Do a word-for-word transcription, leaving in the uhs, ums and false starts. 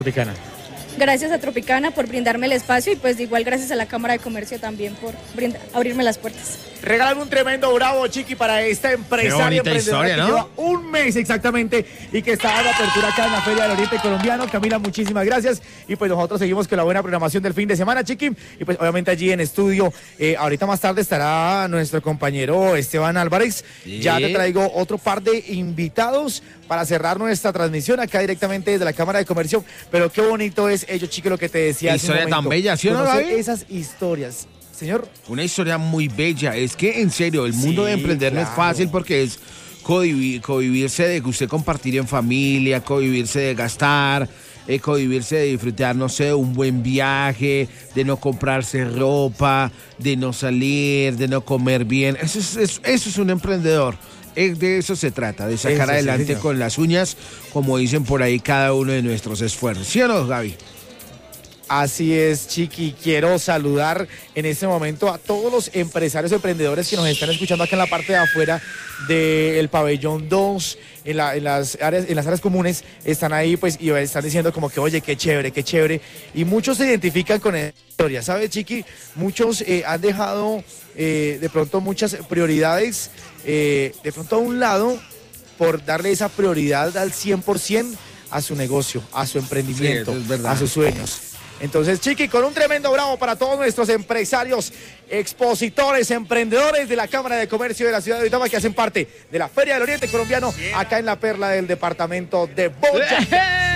Tropicana. Gracias a Tropicana por brindarme el espacio y pues igual gracias a la Cámara de Comercio también por brindar, abrirme las puertas. Regálame un tremendo bravo, Chiqui, para esta empresaria emprendedora historia, que ¿no? lleva un mes exactamente y que está dando apertura acá en la Feria del Oriente Colombiano. Camila, muchísimas gracias. Y pues nosotros seguimos con la buena programación del fin de semana, Chiqui. Y pues obviamente allí en estudio, eh, ahorita más tarde estará nuestro compañero Esteban Álvarez. Sí. Ya te traigo otro par de invitados para cerrar nuestra transmisión acá directamente desde la Cámara de Comercio. Pero qué bonito es ello, Chiqui, lo que te decía. Qué hace un historia tan momento. bella, ¿sí o no, Conocer Gaby? esas historias. Señor. Una historia muy bella. Es que, en serio, el mundo Sí, de emprender no es claro. fácil porque es convivir, convivirse de que usted compartir en familia, convivirse de gastar, eh, convivirse de disfrutar, no sé, un buen viaje, de no comprarse ropa, de no salir, de no comer bien. Eso es, es- eso es un emprendedor. Eh, De eso se trata, de sacar Eso, sí, adelante señor. con las uñas, como dicen por ahí, cada uno de nuestros esfuerzos. ¿Sí o no, Gaby? Así es, Chiqui. Quiero saludar en este momento a todos los empresarios emprendedores que nos están escuchando acá en la parte de afuera del pabellón dos, en, la- en las áreas, en las áreas comunes. Están ahí pues y están diciendo como que, oye, qué chévere, qué chévere. Y muchos se identifican con esta historia, ¿sabes, Chiqui? Muchos eh, han dejado eh, de pronto muchas prioridades eh, de pronto a un lado por darle esa prioridad al cien por ciento a su negocio, a su emprendimiento, Sí, eso es verdad. a sus sueños. Entonces, Chiqui, con un tremendo bravo para todos nuestros empresarios, expositores, emprendedores de la Cámara de Comercio de la ciudad de Uitama que hacen parte de la Feria del Oriente Colombiano acá en la perla del departamento de Boyacá.